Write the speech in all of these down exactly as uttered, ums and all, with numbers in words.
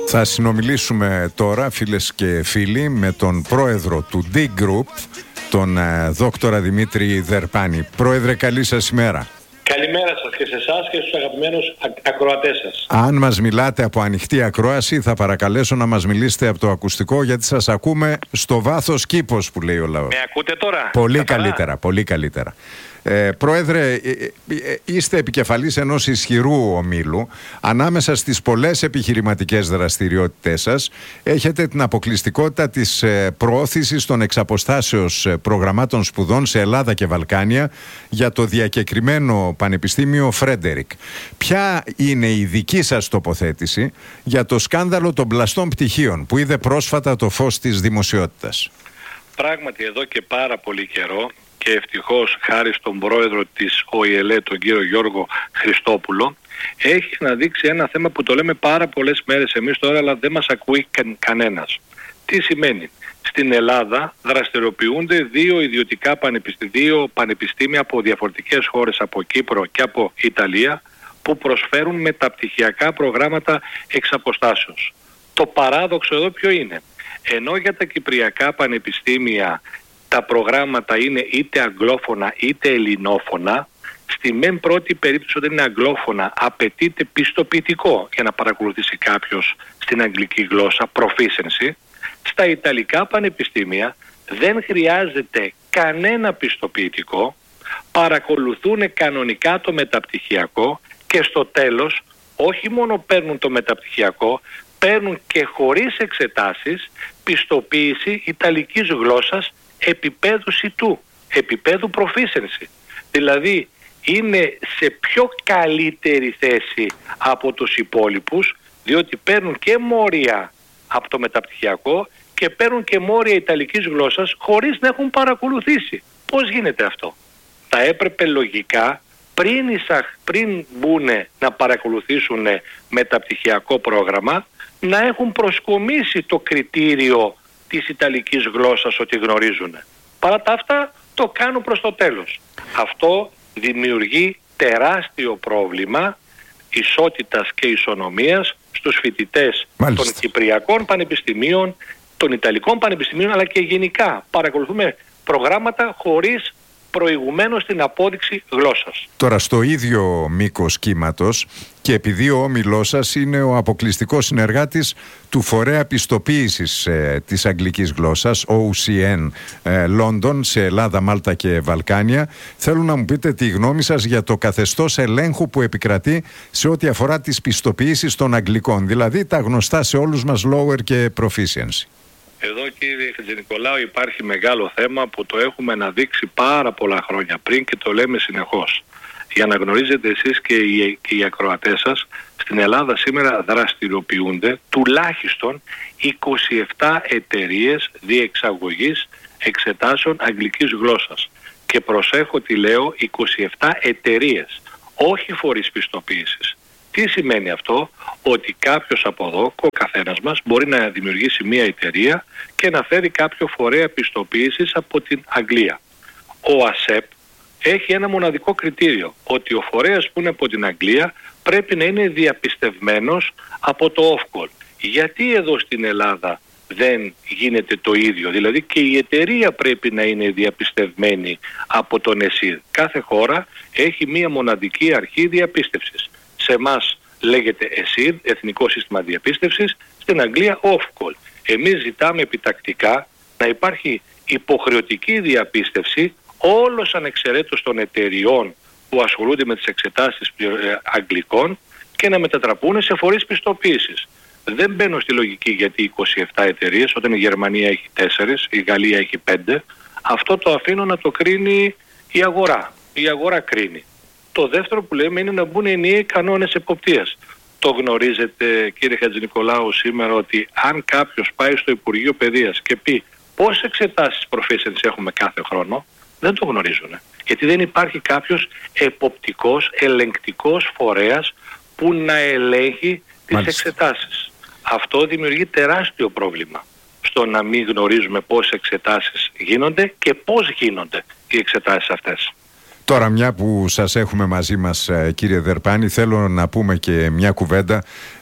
Θα συνομιλήσουμε τώρα, φίλες και φίλοι, με τον πρόεδρο του D Group, τον ε, δόκτορα Δημήτρη Δερπάνη. Πρόεδρε, καλή σας ημέρα. Καλημέρα σας και σε εσάς και στους αγαπημένους ακροατές σας. Αν μας μιλάτε από ανοιχτή ακρόαση, θα παρακαλέσω να μας μιλήσετε από το ακουστικό, γιατί σας ακούμε στο βάθος κήπος, που λέει ο λαός. Με ακούτε τώρα? Πολύ καλύτερα, πολύ καλύτερα. Ε, πρόεδρε, ε, ε, είστε επικεφαλής ενός ισχυρού ομίλου. Ανάμεσα στις πολλές επιχειρηματικές δραστηριότητές σας έχετε την αποκλειστικότητα της ε, προώθησης των εξαποστάσεως ε, προγραμμάτων σπουδών σε Ελλάδα και Βαλκάνια για το διακεκριμένο Πανεπιστήμιο Φρέντερικ. Ποια είναι η δική σας τοποθέτηση για το σκάνδαλο των πλαστών πτυχίων που είδε πρόσφατα το φως της δημοσιότητας? Πράγματι, εδώ και πάρα πολύ καιρό, και ευτυχώς χάρη στον πρόεδρο της ΟΗΕΛΕ, τον κύριο Γιώργο Χριστόπουλο, έχει αναδείξει ένα θέμα που το λέμε πάρα πολλές μέρες εμείς τώρα, αλλά δεν μας ακούει κα, κανένας. Τι σημαίνει? Στην Ελλάδα δραστηριοποιούνται δύο ιδιωτικά πανεπιστήμια, δύο πανεπιστήμια από διαφορετικές χώρες, από Κύπρο και από Ιταλία, που προσφέρουν μεταπτυχιακά προγράμματα εξ αποστάσεως. Το παράδοξο εδώ ποιο είναι? Ενώ για τα κυπριακά πανεπιστήμια τα προγράμματα είναι είτε αγγλόφωνα είτε ελληνόφωνα, στη μεν πρώτη περίπτωση όταν είναι αγγλόφωνα απαιτείται πιστοποιητικό για να παρακολουθήσει κάποιος στην αγγλική γλώσσα, proficiency. Στα ιταλικά πανεπιστήμια δεν χρειάζεται κανένα πιστοποιητικό, παρακολουθούν κανονικά το μεταπτυχιακό και στο τέλος όχι μόνο παίρνουν το μεταπτυχιακό, παίρνουν και χωρίς εξετάσεις πιστοποίηση ιταλικής γλώσσας επίπεδου σιτού, επίπεδου proficiency. Δηλαδή είναι σε πιο καλύτερη θέση από τους υπόλοιπους, διότι παίρνουν και μόρια από το μεταπτυχιακό και παίρνουν και μόρια ιταλικής γλώσσας χωρίς να έχουν παρακολουθήσει. Πώς γίνεται αυτό? Θα έπρεπε λογικά πριν, πριν μπουνε να παρακολουθήσουν μεταπτυχιακό πρόγραμμα να έχουν προσκομίσει το κριτήριο της ιταλικής γλώσσας ότι γνωρίζουν. Παρά τα αυτά το κάνουν προς το τέλος. Αυτό δημιουργεί τεράστιο πρόβλημα ισότητας και ισονομίας στους φοιτητές Μάλιστα. των κυπριακών πανεπιστημίων, των ιταλικών πανεπιστημίων, αλλά και γενικά παρακολουθούμε προγράμματα χωρίς προηγουμένως την απόδειξη γλώσσας. Τώρα, στο ίδιο μήκος κύματος, και επειδή ο όμιλός σας είναι ο αποκλειστικός συνεργάτης του φορέα πιστοποίησης ε, της αγγλικής γλώσσας, ο σι εν ε, London, σε Ελλάδα, Μάλτα και Βαλκάνια, θέλω να μου πείτε τη γνώμη σας για το καθεστώς ελέγχου που επικρατεί σε ό,τι αφορά τις πιστοποιήσεις των αγγλικών, δηλαδή τα γνωστά σε όλους μας lower και proficiency. Εδώ, κύριε Χατζηνικολάου, υπάρχει μεγάλο θέμα που το έχουμε αναδείξει πάρα πολλά χρόνια πριν και το λέμε συνεχώς. Για να γνωρίζετε εσείς και οι, και οι ακροατές σας, στην Ελλάδα σήμερα δραστηριοποιούνται τουλάχιστον είκοσι επτά εταιρείες διεξαγωγής εξετάσεων αγγλικής γλώσσας. Και προσέχω τι λέω, είκοσι επτά εταιρείες, όχι φορείς πιστοποίησης. Τι σημαίνει αυτό? Ότι κάποιος από εδώ, ο καθένας μας, μπορεί να δημιουργήσει μια εταιρεία και να φέρει κάποιο φορέα πιστοποίησης από την Αγγλία. Ο ΑΣΕΠ έχει ένα μοναδικό κριτήριο, ότι ο φορέας που είναι από την Αγγλία πρέπει να είναι διαπιστευμένος από το όφκολ. Γιατί εδώ στην Ελλάδα δεν γίνεται το ίδιο? Δηλαδή και η εταιρεία πρέπει να είναι διαπιστευμένη από τον ΕΣΥΔ. Κάθε χώρα έχει μία μοναδική αρχή διαπίστευσης. Σε εμάς λέγεται ΕΣΥΔ, Εθνικό Σύστημα Διαπίστευσης, στην Αγγλία όφκολ. Εμείς ζητάμε επιτακτικά να υπάρχει υποχρεωτική διαπίστευση όλος ανεξαιρέτως των εταιριών που ασχολούνται με τις εξετάσεις αγγλικών και να μετατραπούν σε φορείς πιστοποίησης. Δεν μπαίνω στη λογική γιατί είκοσι επτά εταιρείες, όταν η Γερμανία έχει τέσσερις, η Γαλλία έχει πέντε. Αυτό το αφήνω να το κρίνει η αγορά. Η αγορά κρίνει. Το δεύτερο που λέμε είναι να μπουν ενιαίοι κανόνες εποπτείας. Το γνωρίζετε, κύριε Χατζηνικολάου, σήμερα ότι αν κάποιος πάει στο Υπουργείο Παιδείας και πει πόσες εξετάσεις proficiency έχουμε κάθε χρόνο, δεν το γνωρίζουν. Γιατί δεν υπάρχει κάποιος εποπτικός, ελεγκτικός φορέας που να ελέγχει τις Μάλιστα. εξετάσεις. Αυτό δημιουργεί τεράστιο πρόβλημα στο να μην γνωρίζουμε πόσες εξετάσεις γίνονται και πώς γίνονται οι εξετάσεις αυτές. Τώρα, μια που σας έχουμε μαζί μας, κύριε Δερπάνη, θέλω να πούμε και μια κουβέντα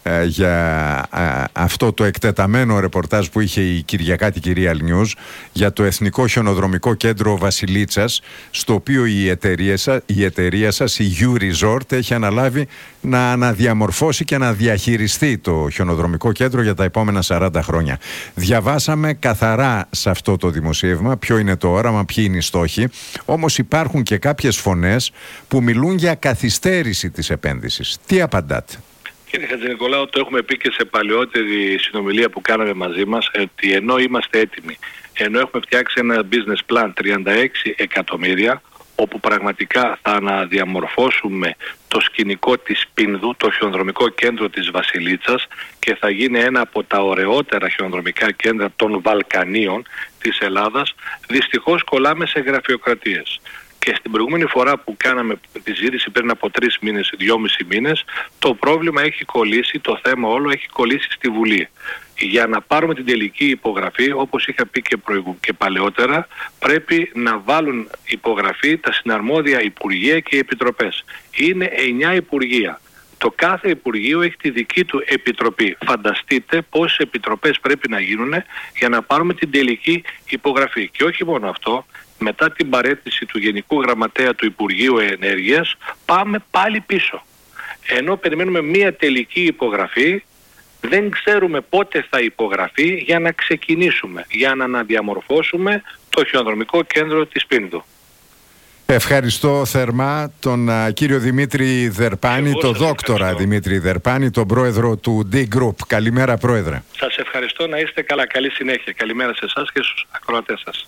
ε, για ε, αυτό το εκτεταμένο ρεπορτάζ που είχε η Κυριακάτικη Real News για το Εθνικό Χιονοδρομικό Κέντρο Βασιλίτσας, στο οποίο η εταιρεία, σα, η εταιρεία σας, η U Resort, έχει αναλάβει να αναδιαμορφώσει και να διαχειριστεί το χιονοδρομικό κέντρο για τα επόμενα σαράντα χρόνια. Διαβάσαμε καθαρά σε αυτό το δημοσίευμα ποιο είναι το όραμα, ποιοι είναι οι στόχοι, όμως υπάρχουν και κάποιες φωνές που μιλούν για καθυστέρηση της επένδυσης. Τι απαντάτε? Κύριε Χατζηνικολάου, το έχουμε πει και σε παλαιότερη συνομιλία που κάναμε μαζί μας, ότι ενώ είμαστε έτοιμοι, ενώ έχουμε φτιάξει ένα business plan τριάντα έξι εκατομμύρια, όπου πραγματικά θα αναδιαμορφώσουμε το σκηνικό της Πίνδου, το χιονοδρομικό κέντρο της Βασιλίτσας, και θα γίνει ένα από τα ωραιότερα χιονοδρομικά κέντρα των Βαλκανίων της Ελλάδας, δυστυχώς κολλάμε σε γραφειοκρατίες. Και στην προηγούμενη φορά που κάναμε τη ζήτηση πριν από τρεις μήνες, δυόμισι μήνες, το πρόβλημα έχει κολλήσει, το θέμα όλο έχει κολλήσει στη Βουλή. Για να πάρουμε την τελική υπογραφή, όπως είχα πει και, προηγου... και παλαιότερα, πρέπει να βάλουν υπογραφή τα συναρμόδια υπουργεία και οι επιτροπές. Είναι εννιά υπουργεία. Το κάθε υπουργείο έχει τη δική του επιτροπή. Φανταστείτε πόσες επιτροπές πρέπει να γίνουν για να πάρουμε την τελική υπογραφή. Και όχι μόνο αυτό, μετά την παραίτηση του Γενικού Γραμματέα του Υπουργείου Ενέργειας, πάμε πάλι πίσω. Ενώ περιμένουμε μία τελική υπογραφή, δεν ξέρουμε πότε θα υπογραφεί για να ξεκινήσουμε, για να αναδιαμορφώσουμε το χιονοδρομικό κέντρο της Πίνδου. Ευχαριστώ θερμά τον uh, κύριο Δημήτρη Δερπάνη, τον δόκτορα Δημήτρη Δερπάνη, τον πρόεδρο του D-Group. Καλημέρα, πρόεδρε. Σας ευχαριστώ, να είστε καλά, καλή συνέχεια. Καλημέρα σε εσάς και στους ακροατές σας.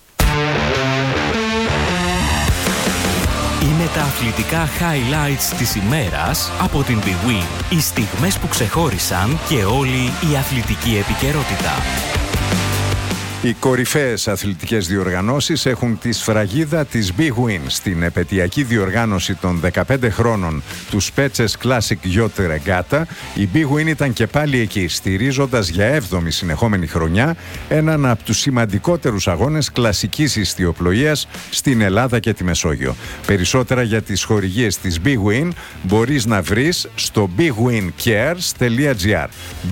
Είναι τα αθλητικά highlights της ημέρας από την bwin. Οι στιγμές που ξεχώρισαν και όλη η αθλητική επικαιρότητα. Οι κορυφαίες αθλητικές διοργανώσεις έχουν τη σφραγίδα της bwin στην επετειακή διοργάνωση των δεκαπέντε χρόνων του Spetses Classic Yacht Regatta. Η bwin ήταν και πάλι εκεί, στηρίζοντας για έβδομη συνεχόμενη χρονιά έναν από τους σημαντικότερους αγώνες κλασικής ιστιοπλοείας στην Ελλάδα και τη Μεσόγειο. Περισσότερα για τις χορηγίες της bwin μπορείς να βρεις στο bwincares τελεία gr.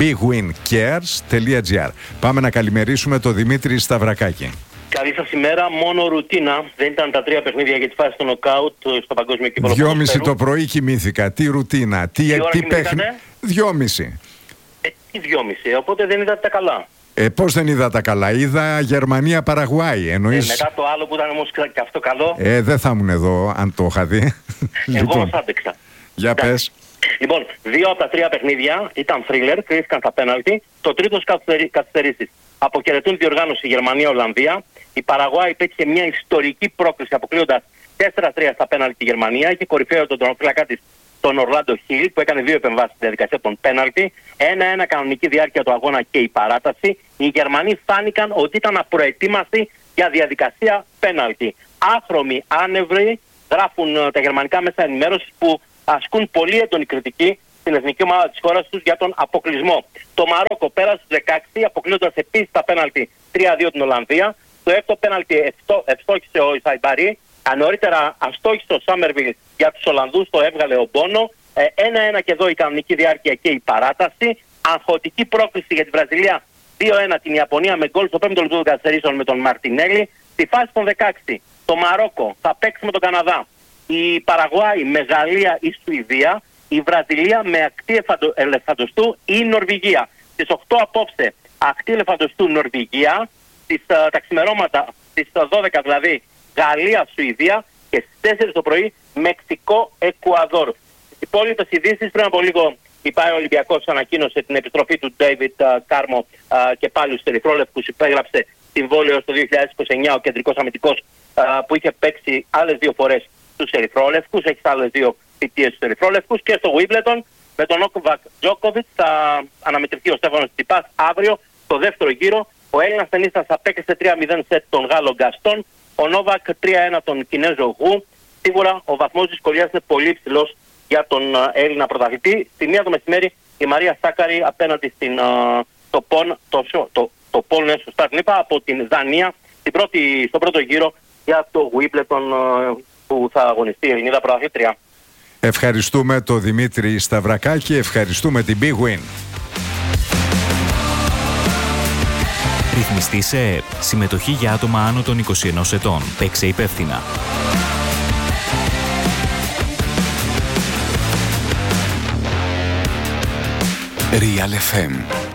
bwincares τελεία gr. Πάμε να καλημερίσουμε το Δημήτρη Σταυρακάκη. Καλή σας ημέρα. Μόνο ρουτίνα. Δεν ήταν τα τρία παιχνίδια για τη φάση του νοκάουτ στο παγκόσμιο κύπελλο. Δυόμιση το πρωί κοιμήθηκα. Τι ρουτίνα, τι, τι παιχνίδια. Δυόμιση. Ε, τι δυόμιση, οπότε δεν είδατε τα καλά. Ε, πώς δεν είδα τα καλά? Είδα Γερμανία-Παραγουάη. Εννοείς... Ε, μετά το άλλο που ήταν όμως και αυτό καλό. Ε, δεν θα ήμουν εδώ αν το είχα δει. Εγώ λοιπόν, όμως άντεξα. Για πες. Λοιπόν, δύο από τα τρία παιχνίδια ήταν θρίλερ, κρίθηκαν στα πέναλτι. Το τρίτο καθυστερήσεις. Αποκαιρετούν τη διοργάνωση Γερμανία-Ολλανδία. Η Παραγουάη πέτυχε μια ιστορική πρόκριση αποκλείοντας τέσσερα τρία στα πέναλτι τη Γερμανία. Είχε κορυφαίο τον τερματοφύλακα της τον Ορλάντο Χιλ που έκανε δύο επεμβάσεις στη διαδικασία των πέναλτι. ένα ένα κανονική διάρκεια του αγώνα και η παράταση. Οι Γερμανοί φάνηκαν ότι ήταν απροετοίμαστοι για διαδικασία πέναλτι. Άχρωμοι, άνευροι, γράφουν τα γερμανικά μέσα ενημέρωσης που ασκούν πολύ έντονη κριτική στην εθνική ομάδα της χώρας τους για τον αποκλεισμό. Το Μαρόκο πέρασε στους δεκαέξι, αποκλείοντας επίσης τα πέναλτι τρία δύο την Ολλανδία. Το έκτο πέναλτι ευστόχησε ο Ισαϊμπαρί. Νωρίτερα αστόχησε ο Σάμερβιλ για τους Ολλανδούς, το έβγαλε ο Μπόνο. ένα ένα και εδώ η κανονική διάρκεια και η παράταση. Αγχωτική πρόκληση για τη Βραζιλία δύο ένα την Ιαπωνία με γκολ στο πέμπτο λεπτό των καθυστερήσεων με τον Μαρτινέλη. Στη φάση των δεκαέξι το Μαρόκο θα παίξει με τον Καναδά. Η Παραγουάη με Γαλλία ή Σουηδία. Η Βραζιλία με ακτή ελεφαντοστού ή Νορβηγία. Στις οκτώ απόψε ακτή ελεφαντοστού Νορβηγία. Στις uh, τα ξημερώματα, στις uh, δώδεκα δηλαδή Γαλλία-Σουηδία. Και στις τέσσερις το πρωί Μεξικό-Εκουαδόρ. Στις υπόλοιπες ειδήσεις πριν από λίγο η ΠΑΕ Ολυμπιακός ανακοίνωσε την επιστροφή του Ντέιβιτ uh, Κάρμο uh, και πάλι στους ερυθρόλευκους. Υπέγραψε συμβόλαιο στο δύο χιλιάδες είκοσι εννιά ο κεντρικός αμυντικός uh, που είχε παίξει άλλες δύο φορές στους ερυθρόλευκους. Έχει άλλες δύο θητείες στους ερυθρόλευκους. Και στο Wimbledon με τον Νόβακ Τζόκοβιτς θα αναμετρηθεί ο Στέφανος Τσιπάς αύριο στο δεύτερο γύρο. Ο Έλληνας ταινίστας απέκλεισε τρία μηδέν σετ τον Γάλλο Γκαστόν. Ο Νόβακ τρία ένα τον Κινέζο Γου. Σίγουρα ο βαθμός δυσκολίας είναι πολύ υψηλός για τον Έλληνα πρωταθλητή. Στη μία το μεσημέρι η Μαρία Σάκαρη απέναντι στην uh, το Πον, το, το, το Πον, ναι, σωστά την είπα, από την Δανία στην πρώτη, στον πρώτο γύρο για το Wimbledon uh, που θα αγωνιστεί η Ελληνίδα πρωταθλήτρια. Ευχαριστούμε τον Δημήτρη Σταυρακάκη, ευχαριστούμε την Big Win. Ρυθμιστή σε ΕΕΠ. Συμμετοχή για άτομα άνω των είκοσι ενός ετών. Παίξε υπεύθυνα. Real εφ εμ